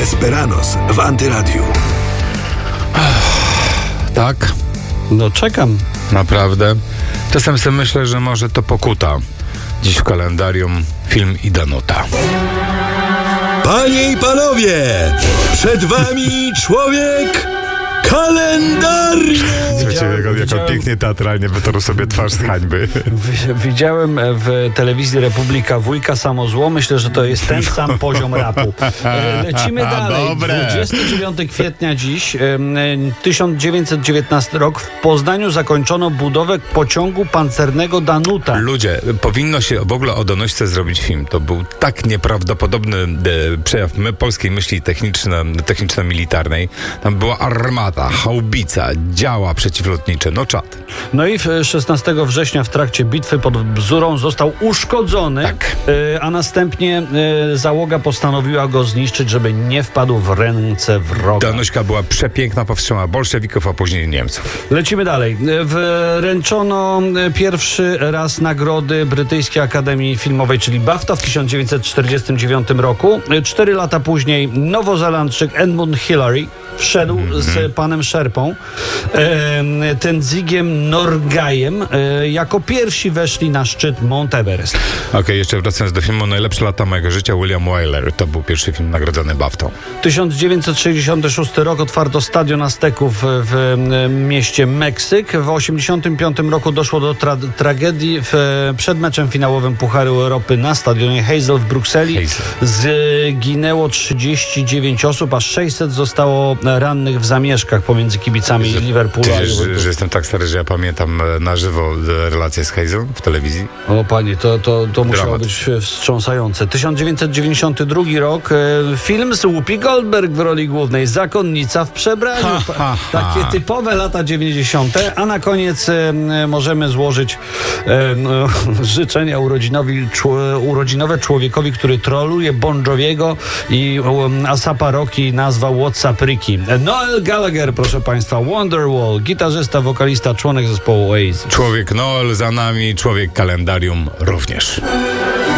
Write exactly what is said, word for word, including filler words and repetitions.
Desperados w Antyradiu. Tak? No czekam. Naprawdę? Czasem sobie myślę, że może to pokuta. Dziś w kalendarium film i Danuta. Panie i panowie, przed wami człowiek kalendarium. Słuchajcie, jak on widziałem- pięknie teatralnie wytarł sobie twarz z hańby. W- Widziałem w telewizji Republika wujka Samozło. Myślę, że to jest ten sam poziom rapu. E, Lecimy dalej. Dobre. dwudziestego dziewiątego kwietnia dziś, em, tysiąc dziewięćset dziewiętnasty rok, w Poznaniu zakończono budowę pociągu pancernego Danuta. Ludzie, powinno się w ogóle o Danuśce zrobić film. To był tak nieprawdopodobny e, przejaw my, polskiej myśli techniczno- techniczno-militarnej. Tam była armata, haubica, działa przeciwlotnicze. No czad. No i w- szesnastego września w trakcie bitwy pod Bzurą został uszkodzony, Tak. e, a następnie e, załoga postanowiła go zniszczyć, żeby nie wpadł w ręce wroga. Danuśka była przepiękna, powstrzymała bolszewików, a później Niemców. Lecimy dalej. Wręczono pierwszy raz nagrody Brytyjskiej Akademii Filmowej, czyli BAFTA w tysiąc dziewięćset czterdziestym dziewiątym roku. Cztery lata później Nowozelandczyk Edmund Hillary wszedł Mhm. z panem Sherpą, e, Tenzingiem Norgajem, e, jako pierwsi weszli na szczyt Mount Everest. Okej, jeszcze wracając do filmu Najlepsze lata mojego życia, William Wyler. To był pierwszy film nagrodzony BAFTą. tysiąc dziewięćset sześćdziesiąty szósty rok otwarto stadion Azteków w, w mieście Meksyk. W osiemdziesiątym piątym roku doszło do tra- tragedii w, przed meczem finałowym Pucharu Europy na stadionie Heysel w Brukseli. Heysel. Zginęło trzydzieści dziewięć osób, a sześćset zostało rannych w zamieszkach pomiędzy kibicami Że- Liverpoolu Ty a wiesz, że, Juventusu. że jestem tak stary, że ja pamiętam e, na żywo e, relacje z Hazel w telewizji. O panie, to, to, to musiało Dramat. być e, wstrząsające. tysiąc dziewięćset dziewięćdziesiąty drugi rok, e, film z Whoopi Goldberg w roli głównej, Zakonnica w przebraniu. Ha, Pa- ha, ha. Takie typowe lata dziewięćdziesiąte. A na koniec e, m, możemy złożyć e, no, życzenia urodzinowi, czł- urodzinowe człowiekowi, który troluje Bon Joviego i um, Asapa Rocky nazwał WhatsApp Ricky. Noel Gallagher, proszę państwa, Wonderwall, gitarzysta, wokalista, członek zespołu Oasis. Człowiek Noel za nami, człowiek kalendarium również.